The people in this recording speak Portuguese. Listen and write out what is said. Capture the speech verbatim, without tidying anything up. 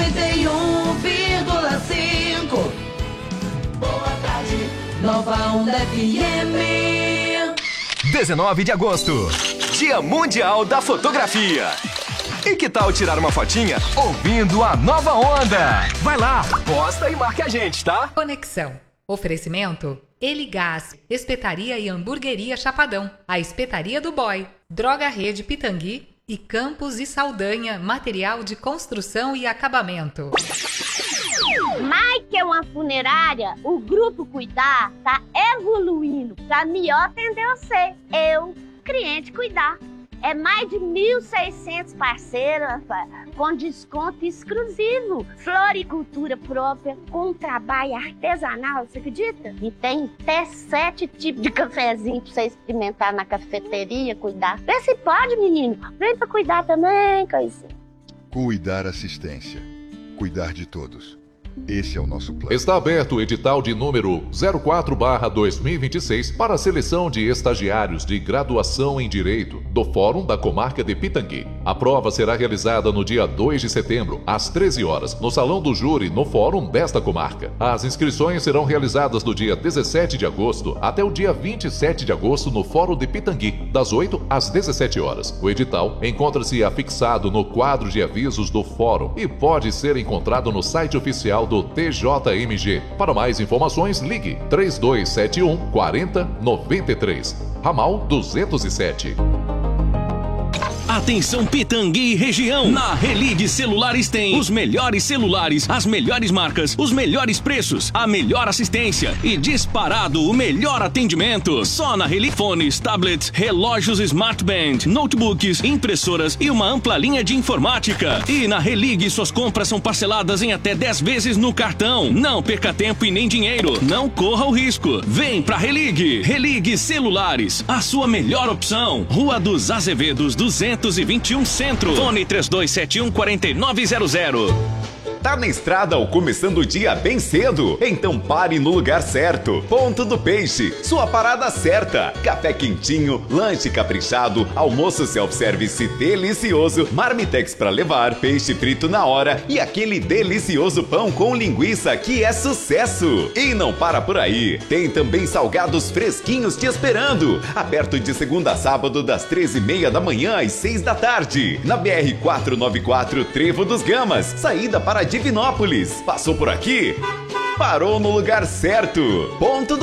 noventa e um vírgula cinco. Boa tarde, Nova Onda F M. dezenove de agosto, Dia Mundial da Fotografia. E que tal tirar uma fotinha ouvindo a Nova Onda? Vai lá, posta e marque a gente, tá? Conexão. Oferecimento Eligás, Espetaria e Hamburgueria Chapadão, a Espetaria do Boy, Droga Rede Pitangui e Campos e Saldanha, material de construção e acabamento. Mais que uma funerária, o Grupo Cuidar tá evoluindo para melhor atender você, eu, cliente Cuidar. É mais de mil e seiscentos parceiros, rapaz, com desconto exclusivo. Floricultura própria, com trabalho artesanal, você acredita? E tem até sete tipos de cafezinho pra você experimentar na cafeteria, Cuidar. Vê se pode, menino. Vem pra Cuidar também, coisinha. Cuidar Assistência. Cuidar de todos. Esse é o nosso plano. Está aberto o edital de número zero quatro barra dois mil e vinte e seis para a seleção de estagiários de graduação em Direito do Fórum da Comarca de Pitangui. A prova será realizada no dia dois de setembro, às treze horas, no Salão do Júri, no Fórum desta comarca. As inscrições serão realizadas do dia dezessete de agosto até o dia vinte e sete de agosto no Fórum de Pitangui, das oito às dezessete horas. O edital encontra-se afixado no quadro de avisos do Fórum e pode ser encontrado no site oficial do T J M G. Para mais informações, ligue três dois sete um, quatro zero nove três, ramal duzentos e sete. Atenção Pitangui e região, na Relig Celulares tem os melhores celulares, as melhores marcas, os melhores preços, a melhor assistência e disparado o melhor atendimento. Só na Relig, fones, tablets, relógios Smart Band, notebooks, impressoras e uma ampla linha de informática. E na Relig suas compras são parceladas em até dez vezes no cartão. Não perca tempo e nem dinheiro, não corra o risco. Vem pra Relig, Relig Celulares, a sua melhor opção. Rua dos Azevedos duzentos e vinte e um Centro. Fone três dois sete um, quatro nove zero zero. Tá na estrada ou começando o dia bem cedo? Então pare no lugar certo. Ponto do Peixe, sua parada certa. Café quentinho, lanche caprichado, almoço self-service delicioso, marmitex pra levar, peixe frito na hora e aquele delicioso pão com linguiça que é sucesso. E não para por aí, tem também salgados fresquinhos te esperando. Aberto de segunda a sábado das treze e meia da manhã às seis da tarde. Na B R quatrocentos e noventa e quatro, Trevo dos Gamas, saída para Divinópolis. Passou por aqui? Parou no lugar certo. Ponto do